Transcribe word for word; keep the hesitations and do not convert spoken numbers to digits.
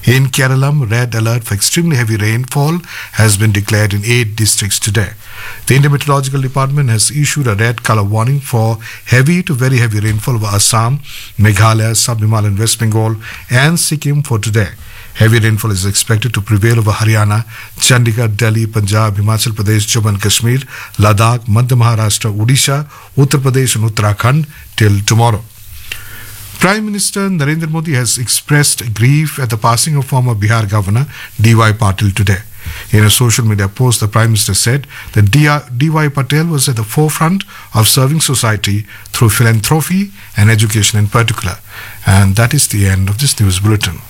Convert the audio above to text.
In Kerala, red alert for extremely heavy rainfall has been declared in eight districts today. The Indian Meteorological Department has issued a red color warning for heavy to very heavy rainfall over Assam, Meghalaya, Sub-Himalayan West Bengal and Sikkim for today. Heavy rainfall is expected to prevail over Haryana, Chandigarh, Delhi, Punjab, Himachal Pradesh, Jammu and Kashmir, Ladakh, Madhya Maharashtra, Odisha, Uttar Pradesh and Uttarakhand till tomorrow. Prime Minister Narendra Modi has expressed grief at the passing of former Bihar Governor D Y Patil today. In a social media post, the Prime Minister said that D Y Patil was at the forefront of serving society through philanthropy and education in particular. And that is the end of this news bulletin.